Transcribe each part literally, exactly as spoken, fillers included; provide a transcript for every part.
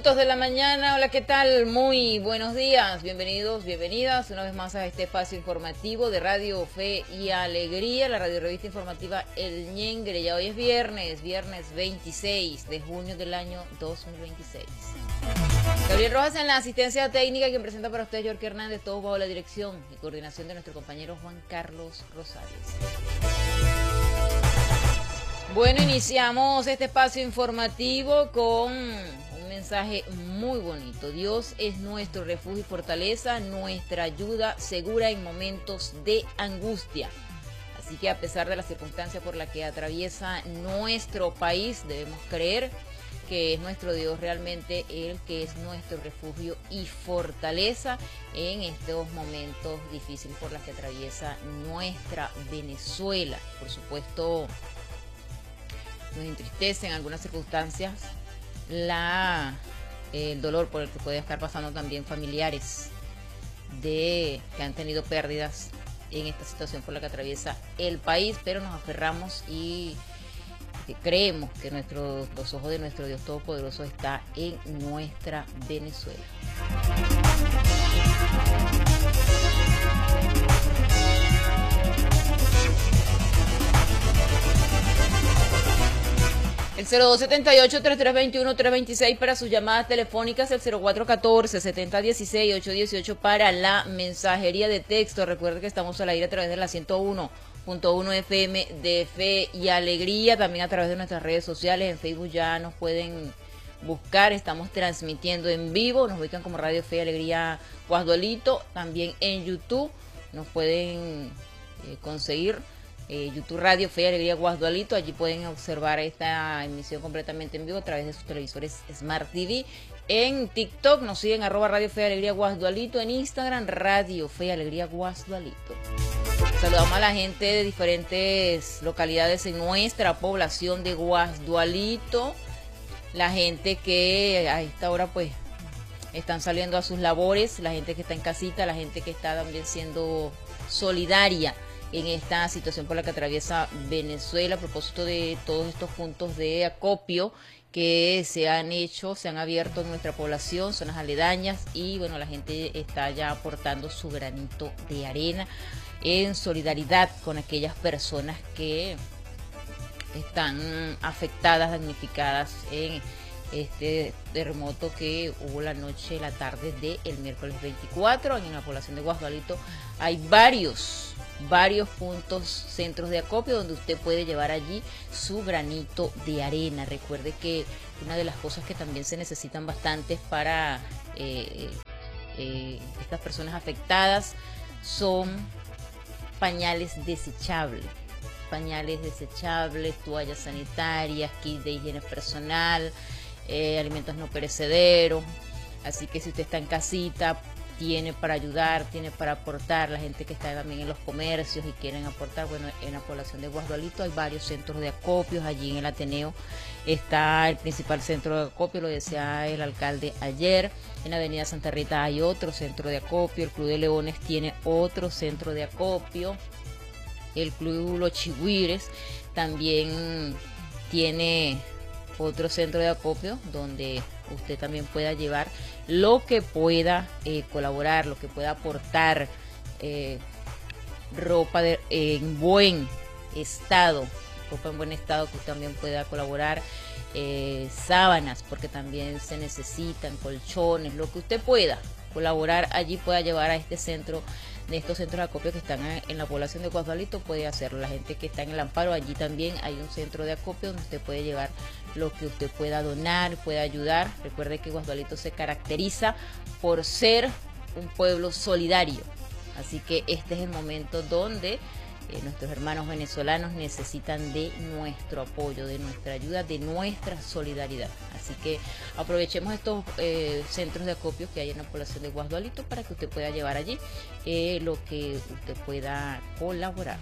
minutos de la mañana. Hola, ¿qué tal? Muy buenos días. Bienvenidos, bienvenidas una vez más a este espacio informativo de Radio Fe y Alegría, la radio revista informativa El Ñengre. Ya hoy es viernes, viernes veintiséis de junio del año dos mil veintiséis. Gabriel Rojas en la asistencia técnica, quien presenta para ustedes York Hernández, todo bajo la dirección y coordinación de nuestro compañero Juan Carlos Rosales. Bueno, iniciamos este espacio informativo con un mensaje muy bonito. Dios es nuestro refugio y fortaleza, nuestra ayuda segura en momentos de angustia. Así que a pesar de las circunstancias por las que atraviesa nuestro país, debemos creer que es nuestro Dios realmente el que es nuestro refugio y fortaleza en estos momentos difíciles por los que atraviesa nuestra Venezuela. Por supuesto, nos entristece en algunas circunstancias la, el dolor por el que puede estar pasando también familiares de que han tenido pérdidas en esta situación por la que atraviesa el país, pero nos aferramos y que creemos que nuestro, los ojos de nuestro Dios Todopoderoso está en nuestra Venezuela. El cero dos setenta y ocho, treinta y tres veintiuno, trescientos veintiséis para sus llamadas telefónicas, el cero cuatro catorce, setenta dieciséis, ochocientos dieciocho para la mensajería de texto. Recuerde que estamos al aire a través de la ciento uno punto uno F M de Fe y Alegría, también a través de nuestras redes sociales. En Facebook ya nos pueden buscar, estamos transmitiendo en vivo, nos ubican como Radio Fe y Alegría Guasdualito. También en YouTube nos pueden eh, conseguir Eh, YouTube Radio Fe y Alegría Guasdualito. Allí pueden observar esta emisión completamente en vivo a través de sus televisores Smart T V. En TikTok nos siguen arroba Radio Fe y Alegría Guasdualito. En Instagram Radio Fe y Alegría Guasdualito. Saludamos a la gente de diferentes localidades en nuestra población de Guasdualito. La gente que a esta hora pues están saliendo a sus labores, la gente que está en casita, la gente que está también siendo solidaria en esta situación por la que atraviesa Venezuela, a propósito de todos estos puntos de acopio que se han hecho, se han abierto en nuestra población, zonas aledañas, y bueno, la gente está ya aportando su granito de arena en solidaridad con aquellas personas que están afectadas, damnificadas en este terremoto que hubo la noche, la tarde del miércoles veinticuatro. En la población de Guasdualito hay varios varios puntos, centros de acopio donde usted puede llevar allí su granito de arena. Recuerde que una de las cosas que también se necesitan bastante para eh, eh, estas personas afectadas son pañales desechables, pañales desechables, toallas sanitarias, kits de higiene personal, eh, alimentos no perecederos. Así que si usted está en casita, tiene para ayudar, tiene para aportar. La gente que está también en los comercios y quieren aportar, bueno, en la población de Guasdualito hay varios centros de acopios. Allí en el Ateneo está el principal centro de acopio, lo decía el alcalde ayer. En la avenida Santa Rita hay otro centro de acopio, el Club de Leones tiene otro centro de acopio, el Club Los Chigüires también tiene otro centro de acopio donde usted también pueda llevar lo que pueda eh, colaborar, lo que pueda aportar, eh, ropa de, eh, en buen estado, ropa en buen estado que usted también pueda colaborar, eh, sábanas, porque también se necesitan, colchones, lo que usted pueda colaborar allí, pueda llevar a este centro, de estos centros de acopio que están en la población de Guasdualito, puede hacerlo. La gente que está en el Amparo, allí también hay un centro de acopio donde usted puede llevar lo que usted pueda donar, pueda ayudar. Recuerde que Guasdualito se caracteriza por ser un pueblo solidario, así que este es el momento donde eh, nuestros hermanos venezolanos necesitan de nuestro apoyo, de nuestra ayuda, de nuestra solidaridad. Así que aprovechemos estos eh, centros de acopio que hay en la población de Guasdualito para que usted pueda llevar allí eh, lo que usted pueda colaborar.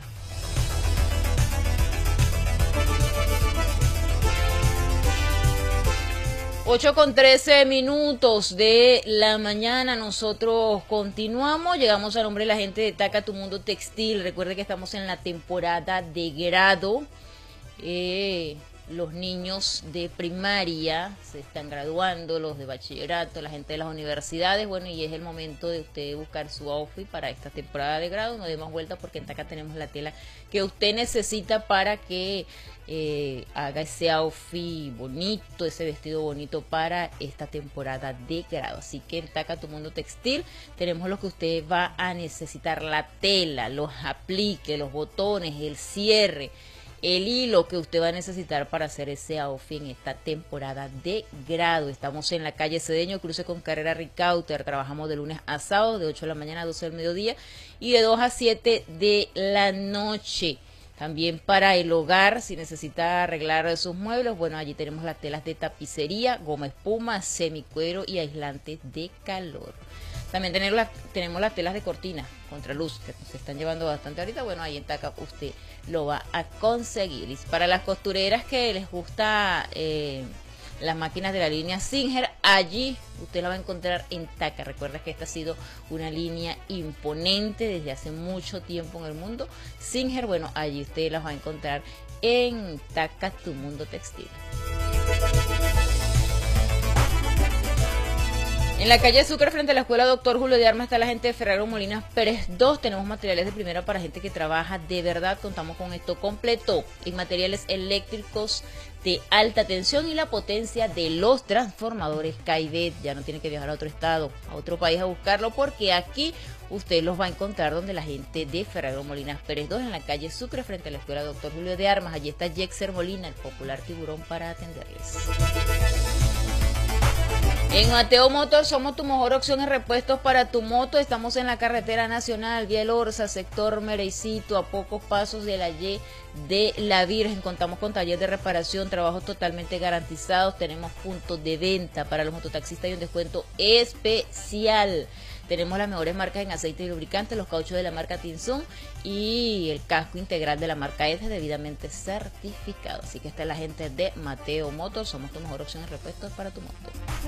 ocho con trece minutos de la mañana, nosotros continuamos, llegamos al nombre de la gente de Taca Tu Mundo Textil. Recuerde que estamos en la temporada de grado, eh, los niños de primaria se están graduando, los de bachillerato, la gente de las universidades, bueno, y es el momento de usted buscar su outfit para esta temporada de grado. No demos vuelta porque en Taca tenemos la tela que usted necesita para que eh, haga ese outfit bonito, ese vestido bonito para esta temporada de grado. Así que en Taca Tu Mundo Textil tenemos lo que usted va a necesitar: la tela, los apliques, los botones, el cierre, el hilo que usted va a necesitar para hacer ese outfit en esta temporada de grado. Estamos en la calle Cedeño, cruce con carrera Ricauter. Trabajamos de lunes a sábado, de ocho de la mañana a doce del mediodía y de dos a siete de la noche. También para el hogar, si necesita arreglar sus muebles, bueno, allí tenemos las telas de tapicería, goma espuma, semicuero y aislantes de calor. También tenemos las, tenemos las telas de cortina contra luz, que se están llevando bastante ahorita. Bueno, ahí en Taca usted lo va a conseguir. Y para las costureras que les gusta eh, las máquinas de la línea Singer, allí usted la va a encontrar en Taca. Recuerda que esta ha sido una línea imponente desde hace mucho tiempo en el mundo. Singer, bueno, allí usted las va a encontrar en Taca Tu Mundo Textil. En la calle Sucre, frente a la escuela Doctor Julio de Armas, está la gente de Ferrero Molinas Pérez dos. Tenemos materiales de primera para gente que trabaja de verdad. Contamos con esto completo en materiales eléctricos de alta tensión y la potencia de los transformadores Caidet. Ya no tiene que viajar a otro estado, a otro país a buscarlo, porque aquí usted los va a encontrar donde la gente de Ferrero Molinas Pérez dos, en la calle Sucre, frente a la escuela Doctor Julio de Armas. Allí está Jexer Molina, el popular tiburón, para atenderles. En Mateo Motors somos tu mejor opción en repuestos para tu moto. Estamos en la carretera nacional, vía El Orza, sector Merecito, a pocos pasos de la Y de la Virgen. Contamos con taller de reparación, trabajos totalmente garantizados. Tenemos puntos de venta para los mototaxistas y un descuento especial. Tenemos las mejores marcas en aceite y lubricante, los cauchos de la marca Tinsun y el casco integral de la marca E D E debidamente certificado. Así que esta es la gente de Mateo Motors. Somos tu mejor opción en repuestos para tu moto.